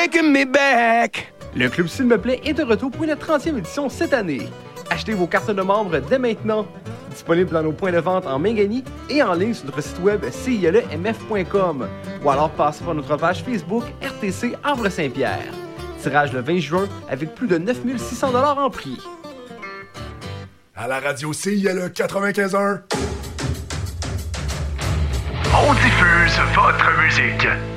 taking me back. Le Club S'il me plaît est de retour pour une 30e édition cette année. Achetez vos cartes de membres dès maintenant. Disponible dans nos points de vente en Mingani et en ligne sur notre site web cilemf.com ou alors passez par notre page Facebook RTC Havre-Saint-Pierre. Tirage le 20 juin avec plus de 9 600 $ en prix. À la radio CILE 95.1. On diffuse votre musique.